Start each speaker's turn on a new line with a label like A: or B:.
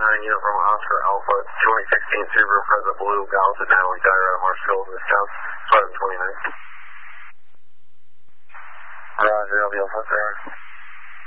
A: Uniform Oscar Alpha, 2016 Subaru Impreza Blue, Dallas at Natalie Dyer out of Marshfield, this town, 729. Roger, I'll be all set there.